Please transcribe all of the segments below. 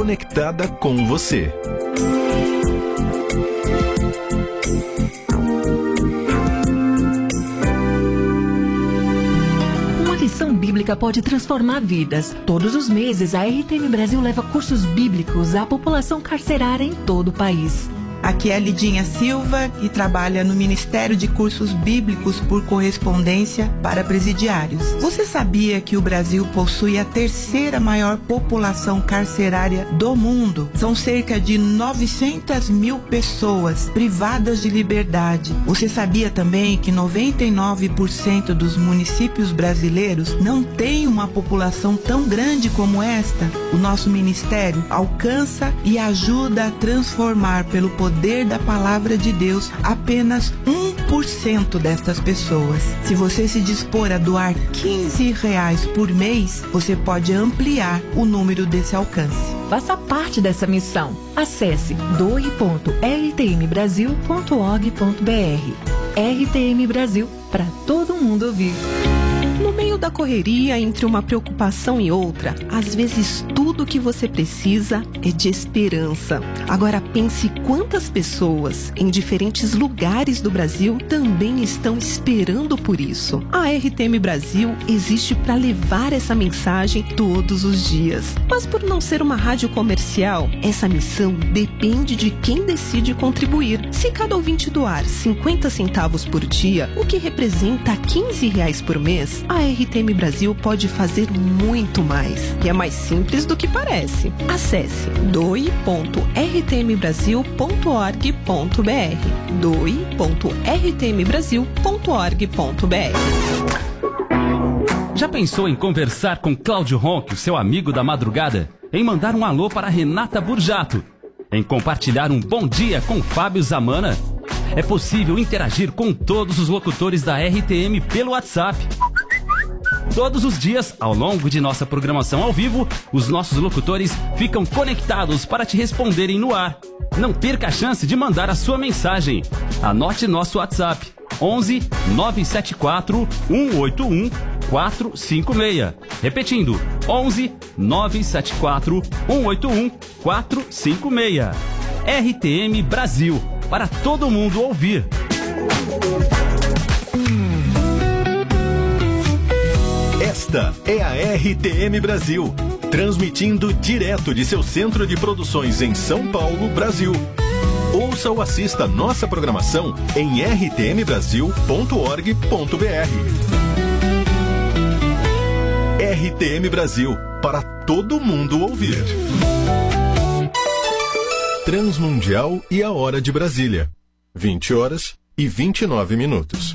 conectada com você. Uma lição bíblica pode transformar vidas. Todos os meses, a RTM Brasil leva cursos bíblicos à população carcerária em todo o país. Aqui é a Lidinha Silva, que trabalha no Ministério de Cursos Bíblicos por Correspondência para Presidiários. Você sabia que o Brasil possui a terceira maior população carcerária do mundo? São cerca de 900 mil pessoas privadas de liberdade. Você sabia também que 99% dos municípios brasileiros não têm uma população tão grande como esta? O nosso ministério alcança e ajuda a transformar pelo poder da palavra de Deus apenas 1% destas pessoas. Se você se dispor a doar R$15 por mês, você pode ampliar o número desse alcance. Faça parte dessa missão. Acesse doe.rtmbrasil.org.br. RTM Brasil, para todo mundo ouvir. No meio da correria, entre uma preocupação e outra, às vezes tudo que você precisa é de esperança. Agora pense quantas pessoas em diferentes lugares do Brasil também estão esperando por isso. A RTM Brasil existe para levar essa mensagem todos os dias. Mas por não ser uma rádio comercial, essa missão depende de quem decide contribuir. Se cada ouvinte doar 50 centavos por dia, o que representa R$15 por mês, a RTM Brasil pode fazer muito mais. E é mais simples do que parece. Acesse doe.rtmbrasil.org.br. doe.rtmbrasil.org.br. Já pensou em conversar com Cláudio Ronque, o seu amigo da madrugada? Em mandar um alô para Renata Burjato? Em compartilhar um bom dia com Fábio Zamana? É possível interagir com todos os locutores da RTM pelo WhatsApp. Todos os dias, ao longo de nossa programação ao vivo, os nossos locutores ficam conectados para te responderem no ar. Não perca a chance de mandar a sua mensagem. Anote nosso WhatsApp: 11 974 181 456. Repetindo: 11 974 181 456. RTM Brasil, para todo mundo ouvir. Esta é a RTM Brasil, transmitindo direto de seu centro de produções em São Paulo, Brasil. Ouça ou assista nossa programação em rtmbrasil.org.br. RTM Brasil, para todo mundo ouvir. Transmundial e a hora de Brasília. 20h29.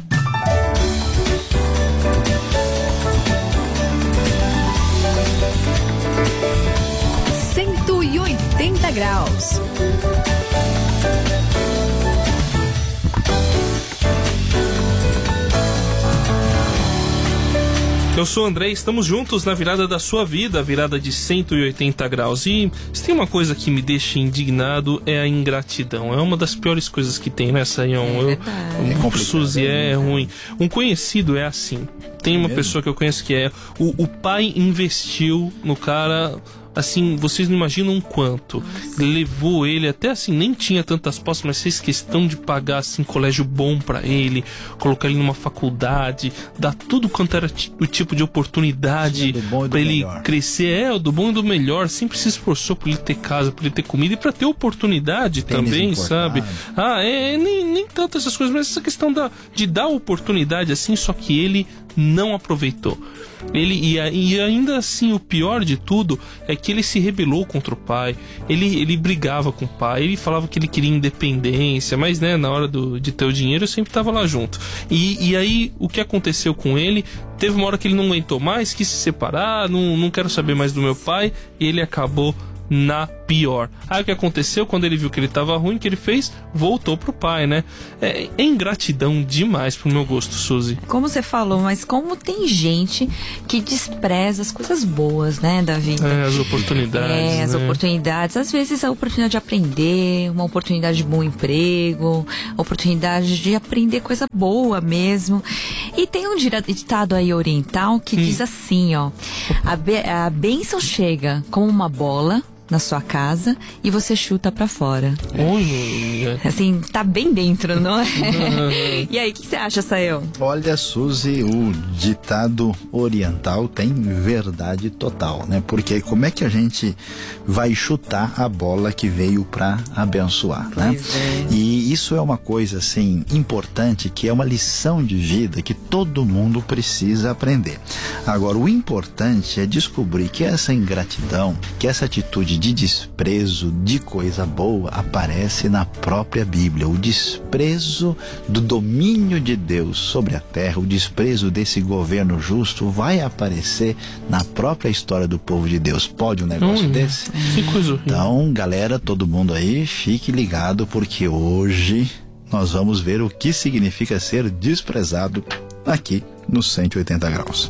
180 graus. Eu sou o André, estamos juntos na virada da sua vida, a virada de 180 graus. E se tem uma coisa que me deixa indignado, é a ingratidão. É uma das piores coisas que tem, né, Sayão? Suzy, é ruim. Um conhecido é assim. Tem uma pessoa que eu conheço que é... O pai investiu no cara... Assim, vocês não imaginam quanto. Levou ele, até assim, nem tinha tantas posses, mas fez questão de pagar, assim, colégio bom pra ele, colocar ele numa faculdade, dar tudo quanto era o tipo de oportunidade pra ele melhor crescer. O do bom e do melhor. Sempre se esforçou pra ele ter casa, pra ele ter comida e pra ter oportunidade também, sabe? Nem tanto essas coisas, mas essa questão de dar oportunidade, assim, só que ele não aproveitou. E ainda assim, o pior de tudo é que ele se rebelou contra o pai. Ele brigava com o pai. Ele falava que ele queria independência, mas, né, na hora de ter o dinheiro eu sempre estava lá junto. E aí o que aconteceu com ele? Teve uma hora que ele não aguentou mais, quis se separar, não quero saber mais do meu pai, e ele acabou na pior. Aí o que aconteceu? Quando ele viu que ele tava ruim, o que ele fez? Voltou pro pai, né? É ingratidão demais pro meu gosto, Suzy. Como você falou, mas como tem gente que despreza as coisas boas, né, da vida. As oportunidades. As oportunidades. Às vezes a oportunidade de aprender, uma oportunidade de bom emprego, a oportunidade de aprender coisa boa mesmo. E tem um ditado aí oriental que diz assim, ó: a bênção chega como uma bola, na sua casa e você chuta pra fora. Assim, tá bem dentro, não é? E aí, o que você acha, Sayão? Olha, Suzy, o ditado oriental tem verdade total, né? Porque como é que a gente vai chutar a bola que veio pra abençoar, né? E isso é uma coisa, assim, importante, que é uma lição de vida que todo mundo precisa aprender. Agora, o importante é descobrir que essa ingratidão, que essa atitude de desprezo de coisa boa aparece na própria Bíblia. O desprezo do domínio de Deus sobre a terra, o desprezo desse governo justo vai aparecer na própria história do povo de Deus. Pode um negócio desse? Que coisa. Então, galera, todo mundo aí, fique ligado, porque hoje nós vamos ver o que significa ser desprezado aqui no 180 graus.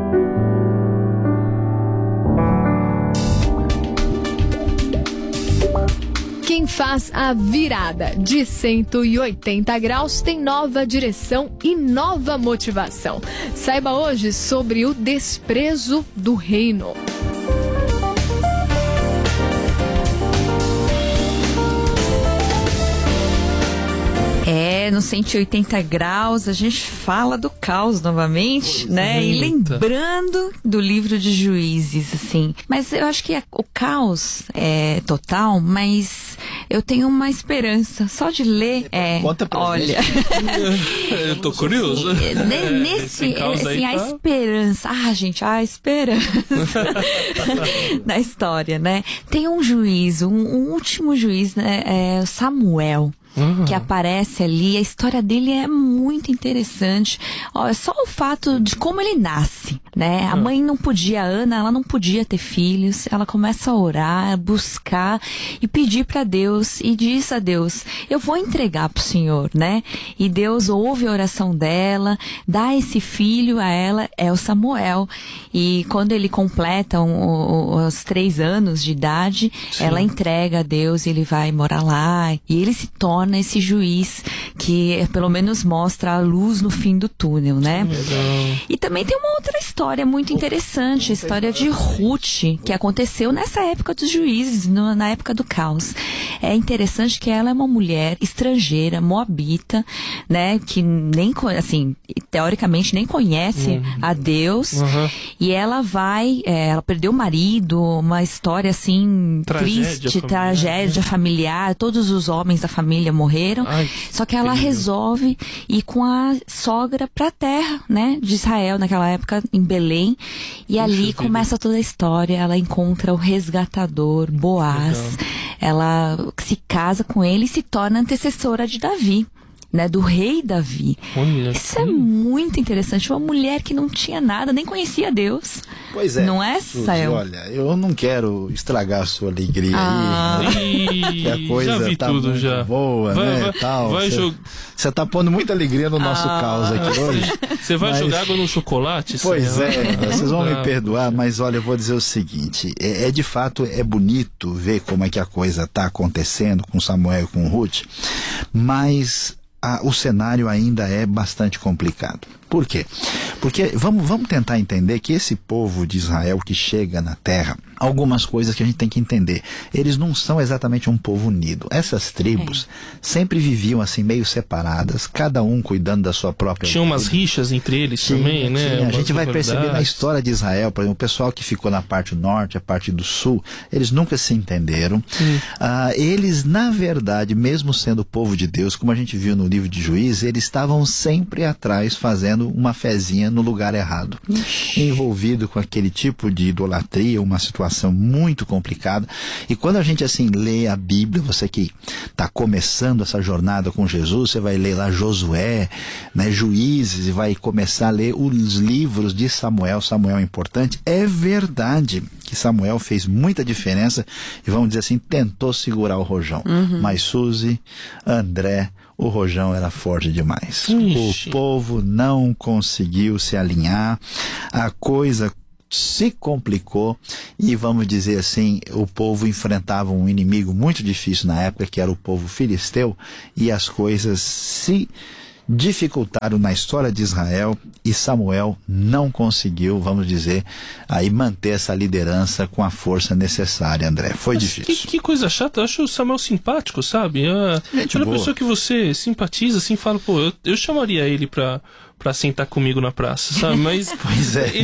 Quem faz a virada de 180 graus tem nova direção e nova motivação. Saiba hoje sobre o desprezo do reino. No 180 graus, a gente fala do caos novamente, né? E lembrando do livro de Juízes, assim. Mas eu acho que o caos é total, mas eu tenho uma esperança. Só de ler Conta pra olha. Eu tô curioso. Nesse, assim, a esperança. Gente, a esperança da história, né? Tem um juiz, um último juiz, né? É Samuel. Que aparece ali, a história dele é muito interessante. Só o fato de como ele nasce, né? A mãe não podia, Ana, ela não podia ter filhos. Ela começa a orar, buscar e pedir para Deus e diz a Deus: eu vou entregar pro Senhor, né? E Deus ouve a oração dela, dá esse filho a ela, é o Samuel. E quando ele completa os 3 anos de idade, ela entrega a Deus e ele vai morar lá. E ele se torna esse juiz que pelo menos mostra a luz no fim do túnel, né? E também tem uma outra história muito interessante, a história de Ruth, que aconteceu nessa época dos juízes, na época do caos. É interessante que ela é uma mulher estrangeira, moabita, né? Que nem, assim, teoricamente nem conhece a Deus. E ela ela perdeu o marido, uma história assim, triste, tragédia familiar. Todos os homens da família morreram. Só que ela resolve ir com a sogra pra terra, né, de Israel, naquela época, em Belém. E ali começa toda a história. Ela encontra o resgatador, Boaz. Ela se casa com ele e se torna antecessora de Davi, né, do rei Davi. Isso é muito interessante. Uma mulher que não tinha nada, nem conhecia Deus. Pois é. Não é, Sayão? Olha, eu não quero estragar a sua alegria aí. Que a coisa já vi tá tudo muito já. boa, né? Você tá pondo muita alegria no nosso caos aqui hoje. Você vai jogar água no chocolate? Pois vocês vão me perdoar, mas olha, eu vou dizer o seguinte. De fato, é bonito ver como é que a coisa tá acontecendo com Samuel e com Ruth, mas o cenário ainda é bastante complicado. Por quê? Porque vamos tentar entender que esse povo de Israel que chega na terra, algumas coisas que a gente tem que entender. Eles não são exatamente um povo unido. Essas tribos sempre viviam assim meio separadas, cada um cuidando da sua própria vida. Tinha umas rixas entre eles também, né? A gente vai perceber na história de Israel, por exemplo, o pessoal que ficou na parte norte, a parte do sul, eles nunca se entenderam. Eles, na verdade, mesmo sendo povo de Deus, como a gente viu no livro de Juízes, eles estavam sempre atrás fazendo uma fezinha no lugar errado, envolvido com aquele tipo de idolatria, uma situação muito complicada. E quando a gente assim lê a Bíblia, você que está começando essa jornada com Jesus, você vai ler lá Josué, né, Juízes, e vai começar a ler os livros de Samuel. Samuel é importante. É verdade que Samuel fez muita diferença e, vamos dizer assim, tentou segurar o rojão. Mas Suzy, André, o rojão era forte demais. O povo não conseguiu se alinhar, a coisa se complicou e, vamos dizer assim, o povo enfrentava um inimigo muito difícil na época, que era o povo filisteu, e as coisas se dificultaram na história de Israel e Samuel não conseguiu, vamos dizer, aí manter essa liderança com a força necessária, André. Foi difícil. Que coisa chata. Eu acho o Samuel simpático, sabe? Aquela pessoa que você simpatiza, assim, fala, pô, eu chamaria ele pra sentar comigo na praça, sabe? Mas pois é.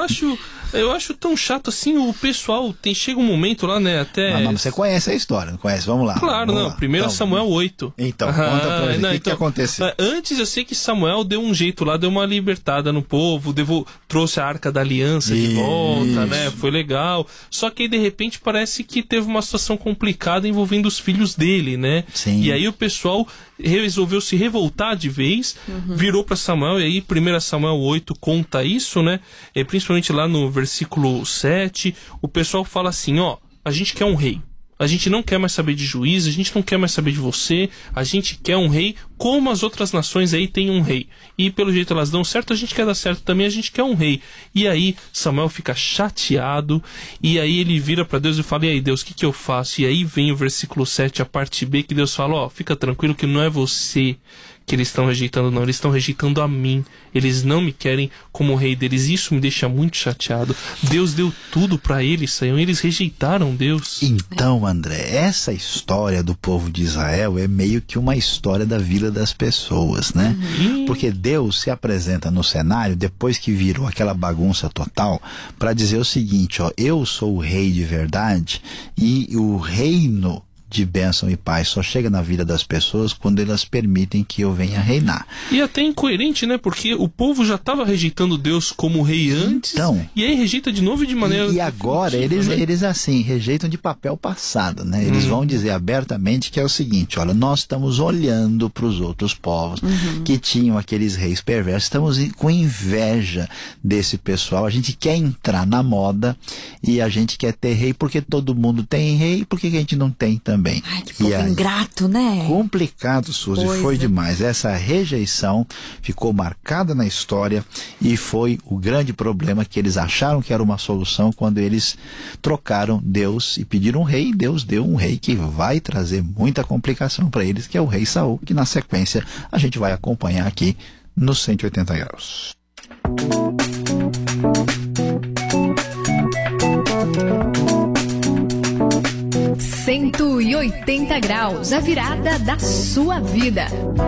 Eu acho tão chato assim, o pessoal chega um momento lá, né, até... Mas você conhece a história, não conhece? Vamos lá. Claro, vamos não. lá. Primeiro então, Samuel 8. Então, conta pra gente, o que aconteceu? Antes eu sei que Samuel deu um jeito lá, deu uma libertada no povo, trouxe a Arca da Aliança de volta, né? Foi legal. Só que aí, de repente, parece que teve uma situação complicada envolvendo os filhos dele, né? Sim. E aí o pessoal resolveu se revoltar de vez, virou para Samuel, e aí 1 Samuel 8 conta isso, né? E principalmente lá no versículo 7, o pessoal fala assim, ó, a gente quer um rei. A gente não quer mais saber de juiz, a gente não quer mais saber de você, a gente quer um rei como as outras nações aí têm um rei. E pelo jeito elas dão certo, a gente quer dar certo também, a gente quer um rei. E aí Samuel fica chateado, e aí ele vira para Deus e fala, e aí Deus, o que eu faço? E aí vem o versículo 7, a parte B, que Deus fala, ó, fica tranquilo que não é você que eles estão rejeitando, não, eles estão rejeitando a mim, eles não me querem como rei deles, isso me deixa muito chateado. Deus deu tudo para eles, Senhor, eles rejeitaram Deus. Então, André, essa história do povo de Israel é meio que uma história da vida das pessoas, né? Porque Deus se apresenta no cenário, depois que virou aquela bagunça total, para dizer o seguinte, ó, eu sou o rei de verdade e o reino de bênção e paz só chega na vida das pessoas quando elas permitem que eu venha reinar. E até incoerente, né? Porque o povo já estava rejeitando Deus como rei antes, então, e aí rejeita de novo de maneira... E agora eles assim, rejeitam de papel passado, né? Eles vão dizer abertamente que é o seguinte, olha, nós estamos olhando para os outros povos que tinham aqueles reis perversos, estamos com inveja desse pessoal, a gente quer entrar na moda e a gente quer ter rei porque todo mundo tem rei, por que a gente não tem também? Ai, que povo ingrato, né? Complicado, Suzy, foi demais. Essa rejeição ficou marcada na história e foi o grande problema que eles acharam que era uma solução quando eles trocaram Deus e pediram um rei, e Deus deu um rei que vai trazer muita complicação para eles, que é o rei Saul, que na sequência a gente vai acompanhar aqui no 180 graus. 180 graus, a virada da sua vida.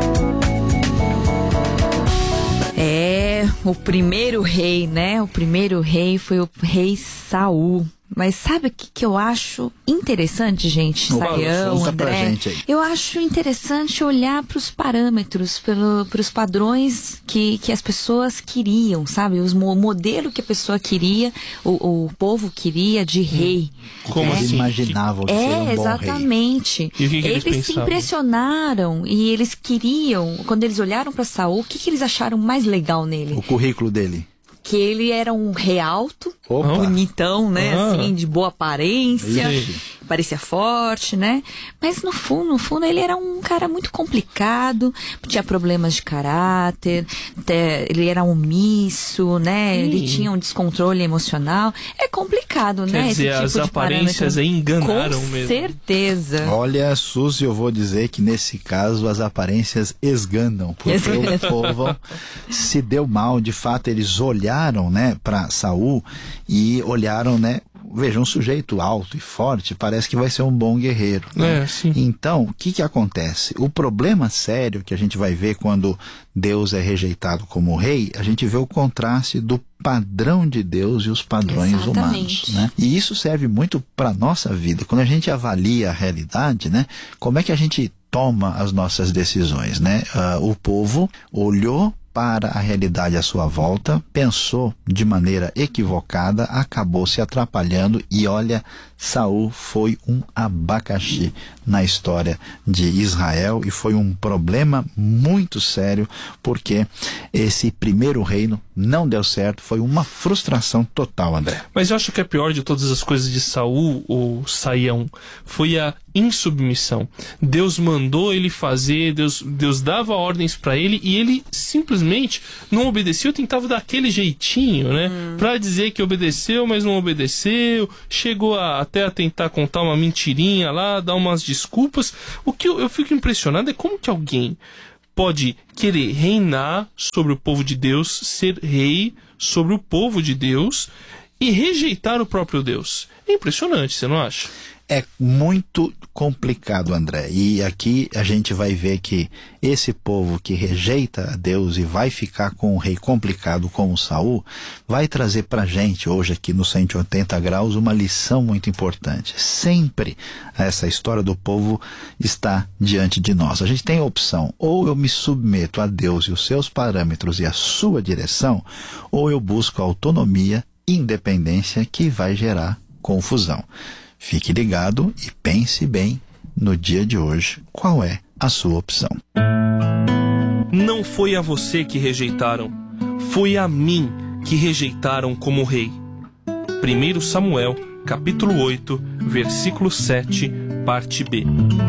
O primeiro rei, né? O primeiro rei foi o rei Saul. Mas sabe o que eu acho interessante, gente? Saião, André? Eu acho interessante olhar para os parâmetros, para os padrões que as pessoas queriam, sabe? O modelo que a pessoa queria, o povo queria de rei. Como eles imaginavam ser um bom exatamente. rei. E eles se impressionaram e eles queriam, quando eles olharam para Saul, o que eles acharam mais legal nele? O currículo dele. Que ele era um rei alto, bonitão, né? Assim, de boa aparência, parecia forte, né? Mas no fundo, ele era um cara muito complicado, tinha problemas de caráter, ele era omisso, né? Ele tinha um descontrole emocional. É complicado, né? Quer dizer, esse tipo as aparências aí enganaram mesmo. Com certeza. Olha, Suzy, eu vou dizer que nesse caso as aparências esganam, porque o povo se deu mal, de fato, eles olharam, né, para Saul e olharam, né, veja, um sujeito alto e forte, parece que vai ser um bom guerreiro, né? Então, o que acontece? O problema sério que a gente vai ver quando Deus é rejeitado como rei, a gente vê o contraste do padrão de Deus e os padrões humanos, né? E isso serve muito para nossa vida. Quando a gente avalia a realidade, né, como é que a gente toma as nossas decisões, né? O povo olhou para a realidade à sua volta, pensou de maneira equivocada, acabou se atrapalhando e olha, Saul foi um abacaxi na história de Israel e foi um problema muito sério porque esse primeiro reino não deu certo, foi uma frustração total, André. Mas eu acho que a pior de todas as coisas de Saul, ou Saião, foi a insubmissão. Deus mandou ele fazer, Deus dava ordens para ele e ele simplesmente não obedeceu, tentava dar aquele jeitinho, né? Para dizer que obedeceu, mas não obedeceu, chegou até a tentar contar uma mentirinha lá, dar umas desculpas. O que eu fico impressionado é como que alguém pode querer reinar sobre o povo de Deus, ser rei sobre o povo de Deus e rejeitar o próprio Deus. É impressionante, você não acha? É muito complicado, André. E aqui a gente vai ver que esse povo que rejeita a Deus e vai ficar com um rei complicado como Saul, vai trazer pra gente hoje aqui no 180 graus uma lição muito importante. Sempre essa história do povo está diante de nós. A gente tem a opção, ou eu me submeto a Deus e os seus parâmetros e a sua direção, ou eu busco autonomia, independência, que vai gerar confusão. Fique ligado e pense bem no dia de hoje qual é a sua opção. Não foi a você que rejeitaram, foi a mim que rejeitaram como rei. 1 Samuel, capítulo 8, versículo 7, parte B.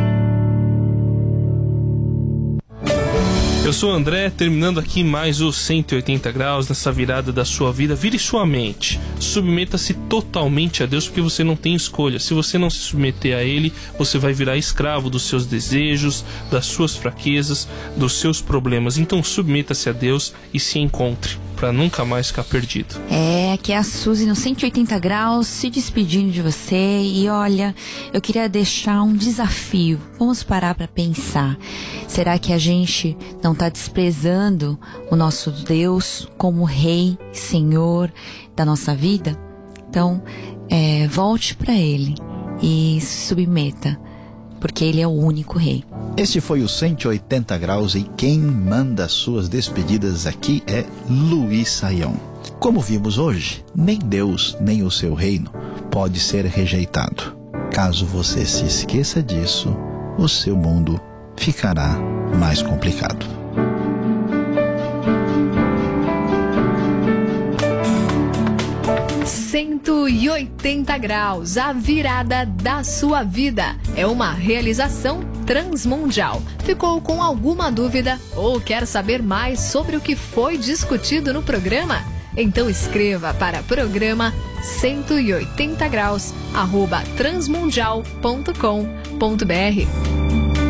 Eu sou o André, terminando aqui mais os 180 graus nessa virada da sua vida. Vire sua mente, submeta-se totalmente a Deus, porque você não tem escolha. Se você não se submeter a Ele, você vai virar escravo dos seus desejos, das suas fraquezas, dos seus problemas. Então submeta-se a Deus e se encontre, para nunca mais ficar perdido. Aqui é a Suzy no 180 graus, se despedindo de você. E olha, eu queria deixar um desafio. Vamos parar para pensar. Será que a gente não está desprezando o nosso Deus como Rei, Senhor da nossa vida? Então, volte para Ele e se submeta, porque Ele é o único Rei. Este foi o 180 graus e quem manda suas despedidas aqui é Luiz Saião. Como vimos hoje, nem Deus nem o seu reino pode ser rejeitado. Caso você se esqueça disso, o seu mundo ficará mais complicado. "180 graus, a virada da sua vida" é uma realização transmundial. Ficou com alguma dúvida ou quer saber mais sobre o que foi discutido no programa? Então escreva para programa 180 graus @transmundial.com.br.